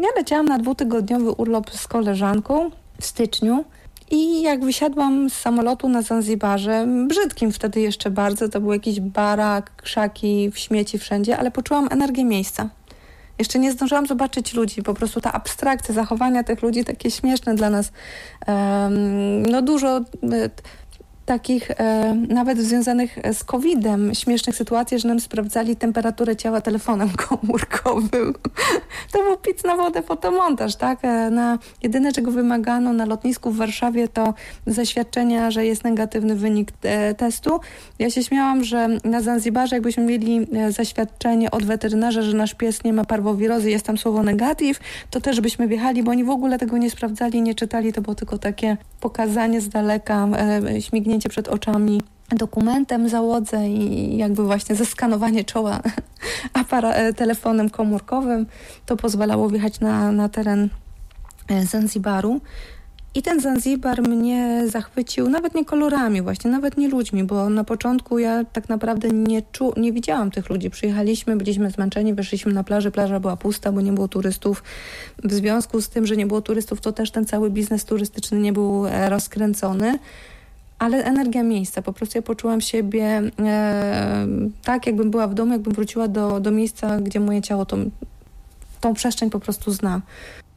Ja leciałam na 2-tygodniowy urlop z koleżanką w styczniu i jak wysiadłam z samolotu na Zanzibarze, brzydkim wtedy jeszcze bardzo, to był jakiś barak, krzaki, śmieci wszędzie, ale poczułam energię miejsca. Jeszcze nie zdążyłam zobaczyć ludzi, po prostu ta abstrakcja zachowania tych ludzi, takie śmieszne dla nas. Dużo takich nawet związanych z COVID-em, śmiesznych sytuacji, że nam sprawdzali temperaturę ciała telefonem komórkowym. To był pic na wodę, fotomontaż, tak? Jedyne, czego wymagano na lotnisku w Warszawie, to zaświadczenia, że jest negatywny wynik testu. Ja się śmiałam, że na Zanzibarze jakbyśmy mieli zaświadczenie od weterynarza, że nasz pies nie ma parwowirozy, jest tam słowo negatyw, to też byśmy wjechali, bo oni w ogóle tego nie sprawdzali, nie czytali, to było tylko takie pokazanie z daleka, śmignięcie przed oczami dokumentem załodze i jakby właśnie zeskanowanie czoła telefonem komórkowym. To pozwalało wjechać na teren Zanzibaru. I ten Zanzibar mnie zachwycił nawet nie kolorami właśnie, nawet nie ludźmi, bo na początku ja tak naprawdę nie widziałam tych ludzi. Przyjechaliśmy, byliśmy zmęczeni, weszliśmy na plażę, plaża była pusta, bo nie było turystów. W związku z tym, że nie było turystów, to też ten cały biznes turystyczny nie był rozkręcony. Ale energia miejsca, po prostu ja poczułam siebie tak, jakbym była w domu, jakbym wróciła do miejsca, gdzie moje ciało tą przestrzeń po prostu zna.